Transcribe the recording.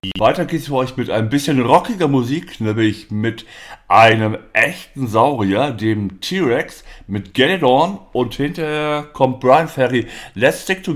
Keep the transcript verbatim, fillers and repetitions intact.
Weiter geht's für euch mit ein bisschen rockiger Musik, nämlich mit einem echten Saurier, dem T-Rex, mit Get It On, und hinterher kommt Brian Ferry, Let's Stick Together.